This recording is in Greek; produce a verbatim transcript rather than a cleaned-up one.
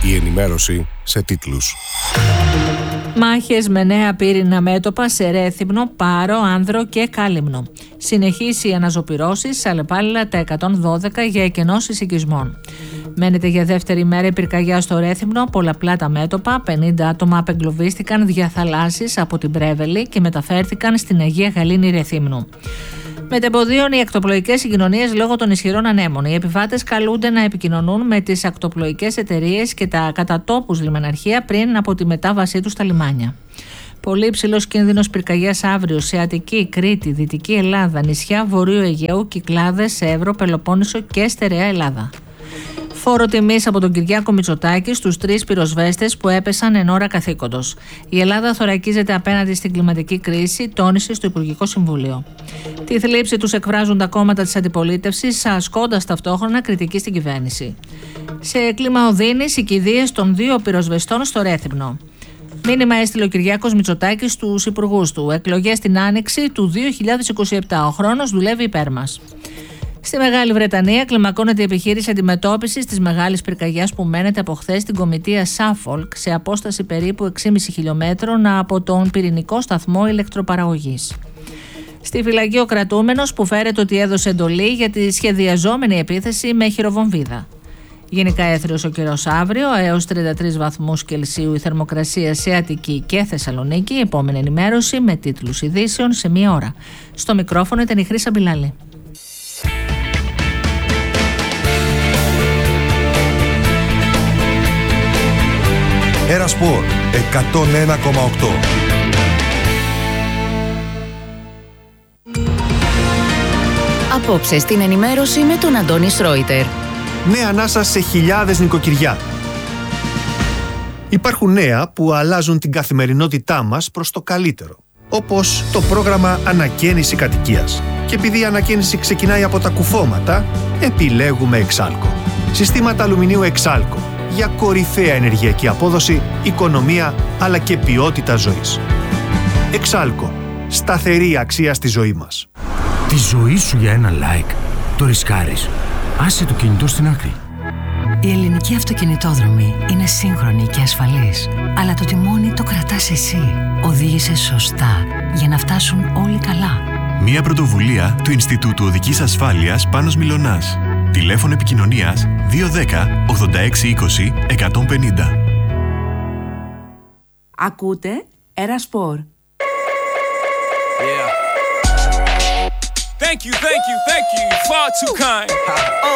Η ενημέρωση σε τίτλους. Μάχες με νέα πύρινα μέτωπα σε Ρέθυμνο, Πάρο, Άνδρο και Κάλυμνο. Συνεχείς οι αναζωπυρώσεις, αλλεπάλληλα τα εκατόν δώδεκα για εκενώσεις οικισμών. Μένεται για δεύτερη μέρα η πυρκαγιά στο Ρέθυμνο, πολλαπλά τα μέτωπα, πενήντα άτομα απεγκλωβίστηκαν διαθαλάσσης από την Πρέβελη και μεταφέρθηκαν στην Αγία Γαλήνη Ρεθύμνου. Μετεμποδίων οι ακτοπλοϊκές συγκοινωνίες λόγω των ισχυρών ανέμων. Οι επιβάτες καλούνται να επικοινωνούν με τις ακτοπλοϊκές εταιρείες και τα κατατόπους λιμεναρχεία πριν από τη μετάβασή τους στα λιμάνια. Πολύ υψηλός κίνδυνος πυρκαγιάς αύριο σε Αττική, Κρήτη, Δυτική Ελλάδα, νησιά Βορείου Αιγαίου, Κυκλάδες, Εύρο, Πελοπόννησο και Στερεά Ελλάδα. Φόρο τιμής από τον Κυριάκο Μητσοτάκη στους τρεις πυροσβέστες που έπεσαν εν ώρα καθήκοντος. Η Ελλάδα θωρακίζεται απέναντι στην κλιματική κρίση, τόνισε στο Υπουργικό Συμβούλιο. Τη θλίψη τους εκφράζουν τα κόμματα της αντιπολίτευσης, ασκώντας ταυτόχρονα κριτική στην κυβέρνηση. Σε κλίμα οδύνης, οι κηδείες των δύο πυροσβεστών στο Ρέθυμνο. Μήνυμα έστειλε ο Κυριάκος Μητσοτάκης στους υπουργούς του. Εκλογές την Άνοιξη του δύο χιλιάδες είκοσι επτά. Ο χρόνος δουλεύει υπέρ μας. Στη Μεγάλη Βρετανία κλιμακώνεται η επιχείρηση αντιμετώπισης της μεγάλης πυρκαγιάς που μένεται από χθες στην κομιτεία Σάφολκ σε απόσταση περίπου έξι κόμμα πέντε χιλιομέτρων από τον πυρηνικό σταθμό ηλεκτροπαραγωγής. Στη φυλακή ο κρατούμενος που φέρεται ότι έδωσε εντολή για τη σχεδιαζόμενη επίθεση με χειροβομβίδα. Γενικά έθριος ο καιρός αύριο, έως τριάντα τρεις βαθμούς Κελσίου η θερμοκρασία σε Αττική και Θεσσαλονίκη. Επόμενη ενημέρωση με τίτλους ειδήσεων σε μία ώρα. Στο μικρόφωνο ήταν η Χρύσα Μπιλάλη. Ένα Σπορ εκατόν ένα κόμμα οκτώ. Απόψε στην ενημέρωση με τον Αντώνη Σρόιτερ. Νέα ανάσα σε χιλιάδες νοικοκυριά. Υπάρχουν νέα που αλλάζουν την καθημερινότητά μας προς το καλύτερο. Όπως το πρόγραμμα Ανακαίνιση Κατοικίας. Και επειδή η ανακαίνιση ξεκινάει από τα κουφώματα, επιλέγουμε Εξάλκο. Συστήματα αλουμινίου Εξάλκο. Για κορυφαία ενεργειακή απόδοση, οικονομία αλλά και ποιότητα ζωής. Εξάλκο. Σταθερή αξία στη ζωή μας. Τη ζωή σου για ένα like. Το ρισκάρεις. Άσε το κινητό στην άκρη. Η ελληνική αυτοκινητόδρομη είναι σύγχρονη και ασφαλής. Αλλά το τιμόνι το κρατάς εσύ. Οδήγησε σωστά για να φτάσουν όλοι καλά. Μία πρωτοβουλία του Ινστιτούτου Οδικής Ασφάλειας Πάνος Μιλωνάς. Τηλέφωνο επικοινωνίας δύο ένα μηδέν ογδόντα έξι είκοσι εκατόν πενήντα. Ακούτε Ένα Σπορ. Yeah. Thank you, thank you, thank you. Far too kind.